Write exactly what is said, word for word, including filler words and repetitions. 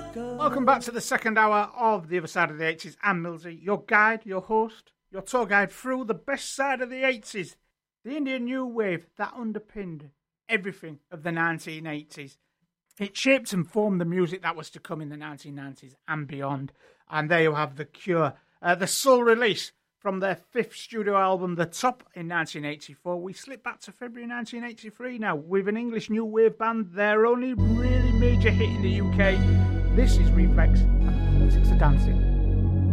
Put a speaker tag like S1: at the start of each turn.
S1: Welcome back to the second hour of The Other Side of the eighties. I'm Millsy, your guide, your host, your tour guide through the best side of the eighties. The Indian New Wave that underpinned everything of the nineteen eighties. It shaped and formed the music that was to come in the nineteen nineties and beyond. And there you have The Cure, uh, the sole release from their fifth studio album, The Top, in nineteen eighty-four. We slip back to February nineteen eighty-three now with an English new wave band, their only really major hit in the U K. This is Reflex and the Politics of Dancing.